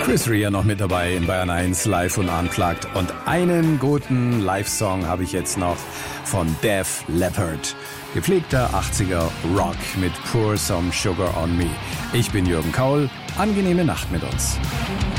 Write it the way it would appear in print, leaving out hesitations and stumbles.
Chris Rea noch mit dabei in Bayern 1 live und unplugged. Und einen guten Live-Song habe ich jetzt noch von Def Leppard. Gepflegter 80er Rock mit Pour Some Sugar on Me. Ich bin Jürgen Kaul. Angenehme Nacht mit uns.